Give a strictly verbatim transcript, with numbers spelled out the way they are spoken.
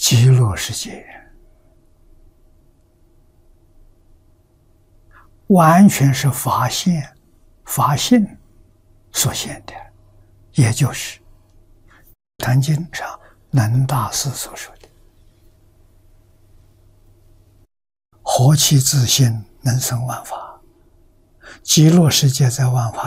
极乐世界完全是法现、法性所现的，也就是《坛经》上能大师所说的“何其自性，能生万法”。极乐世界在万法